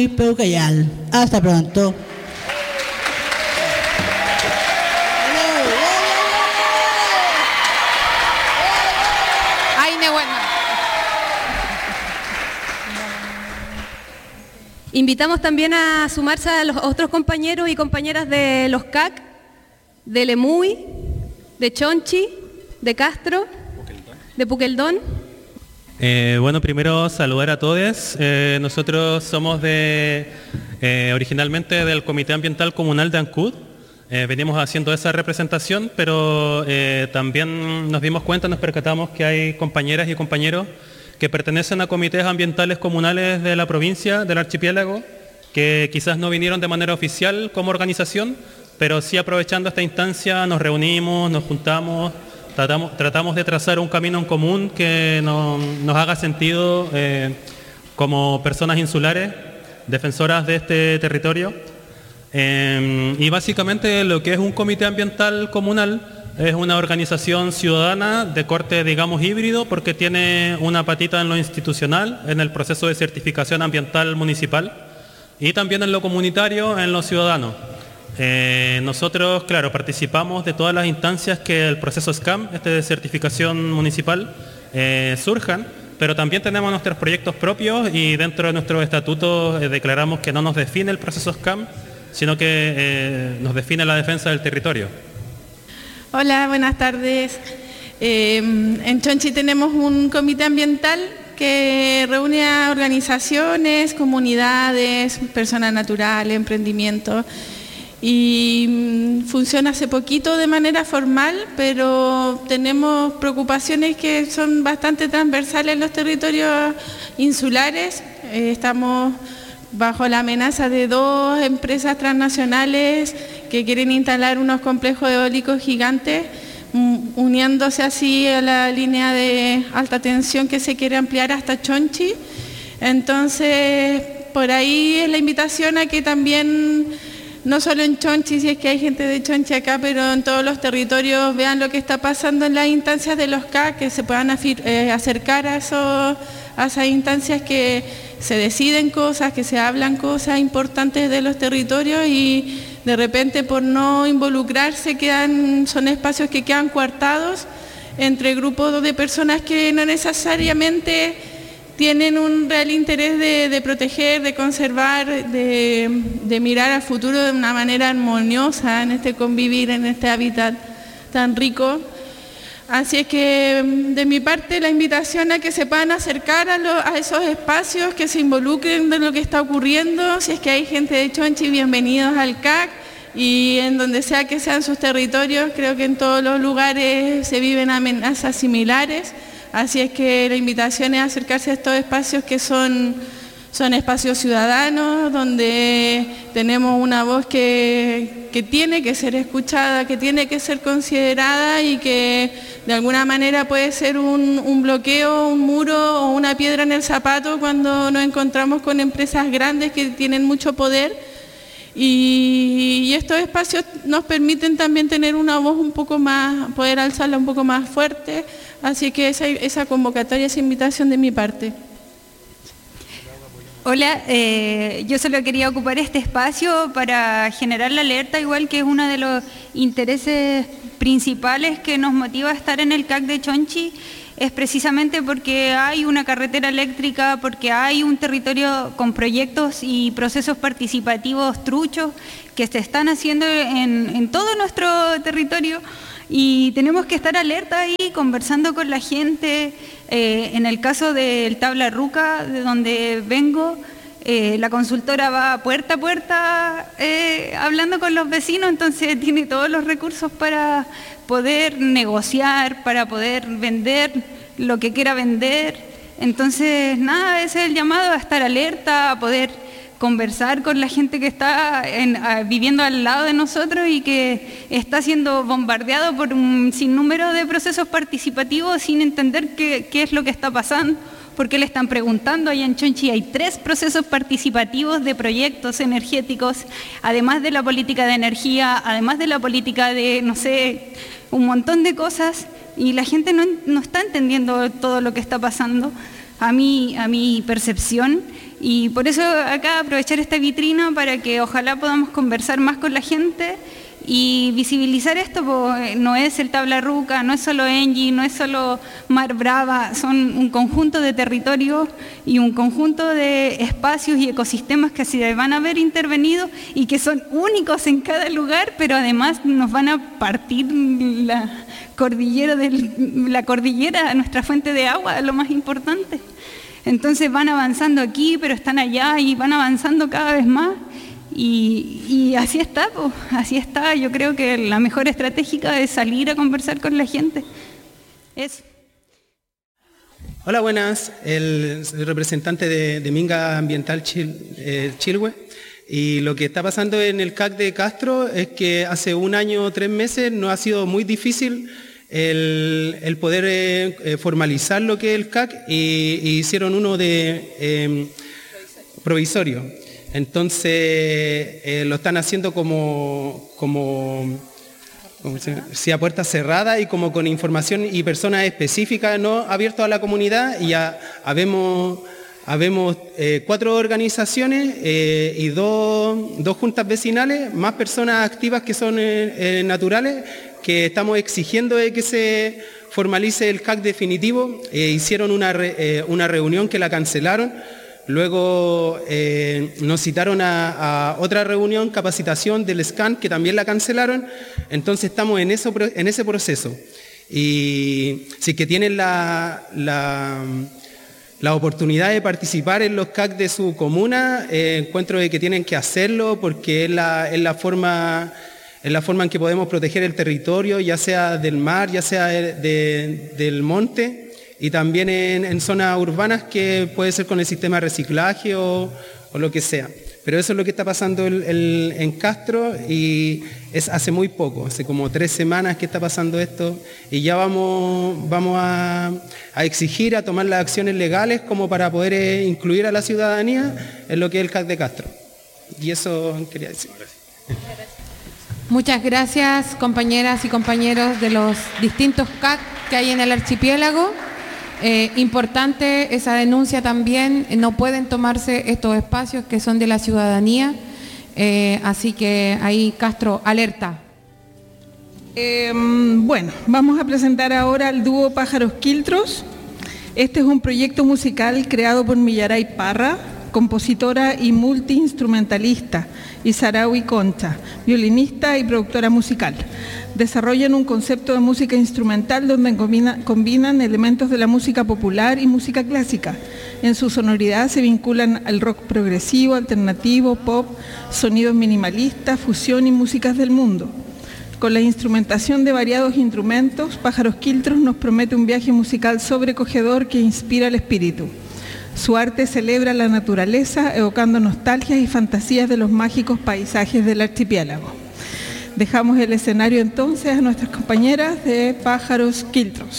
Luis Peucayal. Hasta pronto. Invitamos también a sumarse a los otros compañeros y compañeras de los CAC, de Lemuy, de Chonchi, de Castro, de Puqueldón. Bueno, primero saludar a todos. Nosotros somos originalmente del Comité Ambiental Comunal de Ancud. Venimos haciendo esa representación, pero también nos dimos cuenta, nos percatamos que hay compañeras y compañeros que pertenecen a comités ambientales comunales de la provincia, del archipiélago, que quizás no vinieron de manera oficial como organización, pero sí aprovechando esta instancia nos reunimos, nos juntamos, tratamos de trazar un camino en común que nos haga sentido como personas insulares, defensoras de este territorio. Y básicamente lo que es un comité ambiental comunal es una organización ciudadana de corte, digamos, híbrido, porque tiene una patita en lo institucional, en el proceso de certificación ambiental municipal, y también en lo comunitario, en lo ciudadano. Nosotros, claro, participamos de todas las instancias que el proceso SCAM, de certificación municipal, surjan, pero también tenemos nuestros proyectos propios y dentro de nuestros estatutos declaramos que no nos define el proceso SCAM, sino que nos define la defensa del territorio. Hola, buenas tardes. En Chonchi tenemos un comité ambiental que reúne a organizaciones, comunidades, personas naturales, emprendimientos, y funciona hace poquito de manera formal, pero tenemos preocupaciones que son bastante transversales en los territorios insulares. Estamos bajo la amenaza de 2 empresas transnacionales que quieren instalar unos complejos eólicos gigantes, uniéndose así a la línea de alta tensión que se quiere ampliar hasta Chonchi. Entonces, por ahí es la invitación a que también, no solo en Chonchi, si es que hay gente de Chonchi acá, pero en todos los territorios vean lo que está pasando en las instancias de los CAC, que se puedan acercar a esas instancias que se deciden cosas, que se hablan cosas importantes de los territorios y de repente por no involucrarse son espacios que quedan coartados entre grupos de personas que no necesariamente tienen un real interés de proteger, de conservar, de mirar al futuro de una manera armoniosa en este convivir, en este hábitat tan rico. Así es que de mi parte la invitación a que se puedan acercar a esos espacios, que se involucren de lo que está ocurriendo. Si es que hay gente de Chonchi, bienvenidos al CAC, y en donde sea que sean sus territorios, creo que en todos los lugares se viven amenazas similares. Así es que la invitación es acercarse a estos espacios que son espacios ciudadanos, donde tenemos una voz que tiene que ser escuchada, que tiene que ser considerada y que de alguna manera puede ser un bloqueo, un muro o una piedra en el zapato cuando nos encontramos con empresas grandes que tienen mucho poder. Y estos espacios nos permiten también tener una voz un poco más, poder alzarla un poco más fuerte. Así que esa convocatoria, esa invitación de mi parte. Hola, yo solo quería ocupar este espacio para generar la alerta, igual que es uno de los intereses principales que nos motiva a estar en el CAC de Chonchi, es precisamente porque hay una carretera eléctrica, porque hay un territorio con proyectos y procesos participativos truchos que se están haciendo en todo nuestro territorio. Y tenemos que estar alerta ahí, conversando con la gente. En el caso del Tabla Ruca, de donde vengo, la consultora va puerta a puerta hablando con los vecinos, entonces tiene todos los recursos para poder negociar, para poder vender lo que quiera vender. Entonces, nada, ese es el llamado, a estar alerta, a poder conversar con la gente que está viviendo al lado de nosotros y que está siendo bombardeado por un sinnúmero de procesos participativos sin entender qué es lo que está pasando, porque le están preguntando. Allá en Chonchi hay 3 procesos participativos de proyectos energéticos, además de la política de energía, además de la política de, no sé, un montón de cosas, y la gente no está entendiendo todo lo que está pasando. A mi percepción, Y por eso acá aprovechar esta vitrina para que ojalá podamos conversar más con la gente y visibilizar esto, porque no es el Tabla Ruca, no es solo Engie, no es solo Mar Brava, son un conjunto de territorios y un conjunto de espacios y ecosistemas que se van a ver intervenidos y que son únicos en cada lugar, pero además nos van a partir la cordillera, nuestra fuente de agua, lo más importante. Entonces van avanzando aquí, pero están allá y van avanzando cada vez más. Y así está, pues, así está. Yo creo que la mejor estrategia es salir a conversar con la gente. Eso. Hola, buenas. Soy representante de Minga Ambiental Chilhue. Y lo que está pasando en el CAC de Castro es que hace 1 año o 3 meses nos ha sido muy difícil el poder formalizar lo que es el CAC y hicieron uno de provisorio. Entonces lo están haciendo como si a puerta cerrada y como con información y personas específicas, no abierto a la comunidad, y ya habemos 4 organizaciones y 2 juntas vecinales, más personas activas que son naturales, que estamos exigiendo de que se formalice el CAC definitivo. Hicieron una reunión que la cancelaron. Luego nos citaron a otra reunión, capacitación del SCAN, que también la cancelaron. Entonces estamos en ese proceso. Y si que tienen la oportunidad de participar en los CAC de su comuna, encuentro de que tienen que hacerlo, porque es la forma en que podemos proteger el territorio, ya sea del mar, ya sea del monte, y también en zonas urbanas, que puede ser con el sistema de reciclaje o lo que sea. Pero eso es lo que está pasando en Castro, y es hace muy poco, hace como 3 semanas que está pasando esto, y ya vamos a exigir, a tomar las acciones legales como para poder incluir a la ciudadanía en lo que es el CAC de Castro. Y eso quería decir. Muchas gracias, compañeras y compañeros de los distintos CAC que hay en el archipiélago. Importante esa denuncia también. No pueden tomarse estos espacios que son de la ciudadanía, así que ahí Castro, alerta. Bueno, vamos a presentar ahora al dúo Pájaros Quiltros. Este es un proyecto musical creado por Millaray Parra, compositora y multiinstrumentalista, y Sarawi Concha, violinista y productora musical. Desarrollan un concepto de música instrumental donde combinan elementos de la música popular y música clásica. En su sonoridad se vinculan al rock progresivo, alternativo, pop, sonidos minimalistas, fusión y músicas del mundo. Con la instrumentación de variados instrumentos, Pájaros Quiltros nos promete un viaje musical sobrecogedor que inspira el espíritu. Su arte celebra la naturaleza, evocando nostalgias y fantasías de los mágicos paisajes del archipiélago. Dejamos el escenario entonces a nuestras compañeras de Pájaros Quiltros.